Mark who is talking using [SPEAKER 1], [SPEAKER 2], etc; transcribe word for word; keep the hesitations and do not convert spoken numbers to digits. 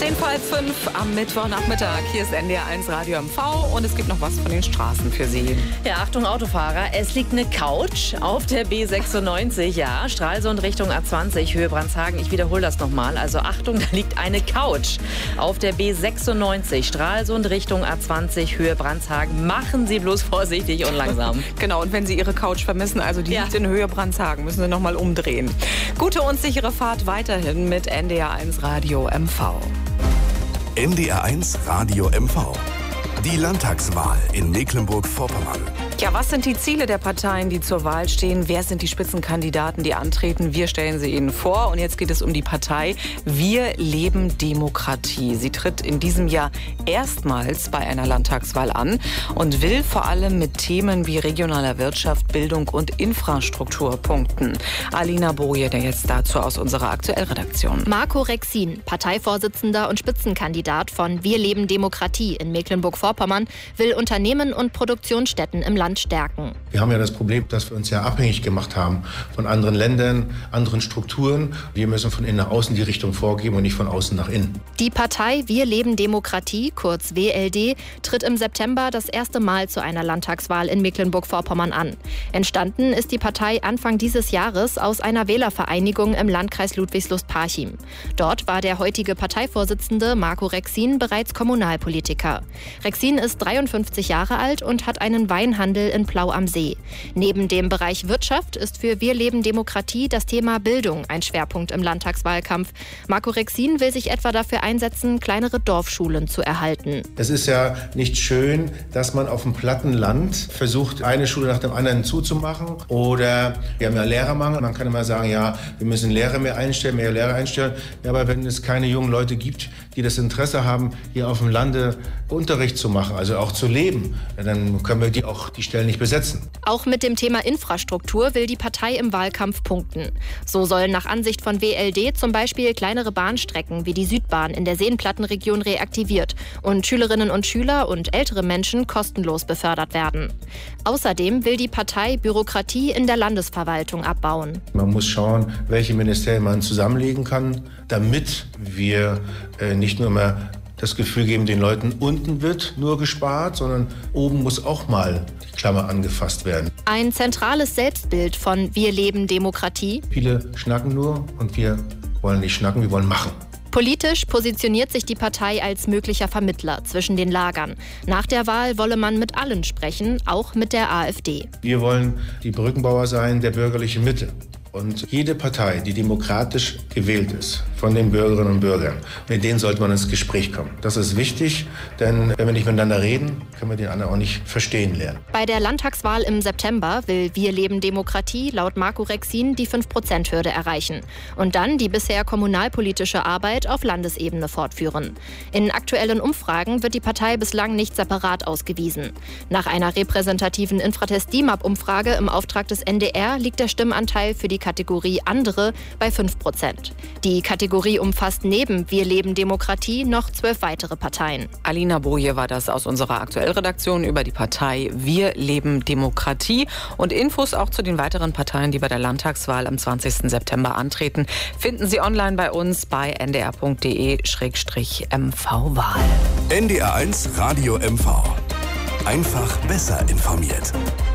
[SPEAKER 1] zehn vor halb fünf am Mittwochnachmittag. Hier ist N D R eins Radio M V und es gibt noch was von den Straßen für Sie.
[SPEAKER 2] Ja, Achtung Autofahrer, es liegt eine Couch auf der B sechsundneunzig, ja, Stralsund Richtung A zwanzig, Höhe Brandshagen. Ich wiederhole das nochmal, also Achtung, da liegt eine Couch auf der B sechsundneunzig, Stralsund Richtung A zwanzig, Höhe Brandshagen. Machen Sie bloß vorsichtig und langsam.
[SPEAKER 1] Genau, und wenn Sie Ihre Couch vermissen, also die ja. liegt in Höhe Brandshagen, müssen Sie nochmal umdrehen. Gute und sichere Fahrt weiterhin mit N D R eins Radio M V.
[SPEAKER 3] N D R eins Radio M V. Die Landtagswahl in Mecklenburg-Vorpommern.
[SPEAKER 1] Ja, was sind die Ziele der Parteien, die zur Wahl stehen? Wer sind die Spitzenkandidaten, die antreten? Wir stellen sie Ihnen vor. Und jetzt geht es um die Partei Wir leben Demokratie. Sie tritt in diesem Jahr erstmals bei einer Landtagswahl an und will vor allem mit Themen wie regionaler Wirtschaft, Bildung und Infrastruktur punkten. Alina Boje, der jetzt dazu aus unserer Aktuellredaktion.
[SPEAKER 4] Marco Rexin, Parteivorsitzender und Spitzenkandidat von Wir leben Demokratie in Mecklenburg-Vorpommern, will Unternehmen und Produktionsstätten im Land stärken.
[SPEAKER 5] Wir haben ja das Problem, dass wir uns ja abhängig gemacht haben von anderen Ländern, anderen Strukturen. Wir müssen von innen nach außen die Richtung vorgeben und nicht von außen nach innen.
[SPEAKER 4] Die Partei Wir leben Demokratie, kurz W L D, tritt im September das erste Mal zu einer Landtagswahl in Mecklenburg-Vorpommern an. Entstanden ist die Partei Anfang dieses Jahres aus einer Wählervereinigung im Landkreis Ludwigslust-Parchim. Dort war der heutige Parteivorsitzende Marco Rexin bereits Kommunalpolitiker. Rexin ist dreiundfünfzig Jahre alt und hat einen Weinhandel in Plau am See. Neben dem Bereich Wirtschaft ist für Wir leben Demokratie das Thema Bildung ein Schwerpunkt im Landtagswahlkampf. Marco Rexin will sich etwa dafür einsetzen, kleinere Dorfschulen zu erhalten.
[SPEAKER 5] Es ist ja nicht schön, dass man auf dem platten Land versucht, eine Schule nach dem anderen zuzumachen. Oder wir haben ja Lehrermangel. Man kann immer sagen, ja, wir müssen Lehrer mehr einstellen, mehr Lehrer einstellen. Ja, aber wenn es keine jungen Leute gibt, die das Interesse haben, hier auf dem Lande Unterricht zu machen, also auch zu leben, dann können wir die auch die Stellen nicht besetzen.
[SPEAKER 4] Auch mit dem Thema Infrastruktur will die Partei im Wahlkampf punkten. So sollen nach Ansicht von W L D zum Beispiel kleinere Bahnstrecken wie die Südbahn in der Seenplattenregion reaktiviert und Schülerinnen und Schüler und ältere Menschen kostenlos befördert werden. Außerdem will die Partei Bürokratie in der Landesverwaltung abbauen.
[SPEAKER 5] Man muss schauen, welche Ministerien man zusammenlegen kann, damit wir äh, nicht nur mehr das Gefühl geben, den Leuten unten wird nur gespart, sondern oben muss auch mal die Klammer angefasst werden.
[SPEAKER 4] Ein zentrales Selbstbild von Wir leben Demokratie.
[SPEAKER 5] Viele schnacken nur und wir wollen nicht schnacken, wir wollen machen.
[SPEAKER 4] Politisch positioniert sich die Partei als möglicher Vermittler zwischen den Lagern. Nach der Wahl wolle man mit allen sprechen, auch mit der AfD.
[SPEAKER 5] Wir wollen die Brückenbauer sein der bürgerlichen Mitte. Und jede Partei, die demokratisch gewählt ist von den Bürgerinnen und Bürgern, mit denen sollte man ins Gespräch kommen. Das ist wichtig, denn wenn wir nicht miteinander reden, können wir den anderen auch nicht verstehen lernen.
[SPEAKER 4] Bei der Landtagswahl im September will Wir leben Demokratie laut Marco Rexin die fünf Prozent Hürde erreichen und dann die bisher kommunalpolitische Arbeit auf Landesebene fortführen. In aktuellen Umfragen wird die Partei bislang nicht separat ausgewiesen. Nach einer repräsentativen Infratest-D I M A P-Umfrage im Auftrag des N D R liegt der Stimmanteil für die Kategorie Andere bei fünf Prozent. Die Kategorie umfasst neben Wir leben Demokratie noch zwölf weitere Parteien.
[SPEAKER 1] Alina Boje war das aus unserer Aktuellredaktion über die Partei Wir leben Demokratie. Und Infos auch zu den weiteren Parteien, die bei der Landtagswahl am zwanzigsten September antreten, finden Sie online bei uns bei n d r punkt d e slash m v Wahl.
[SPEAKER 3] N D R eins Radio M V. Einfach besser informiert.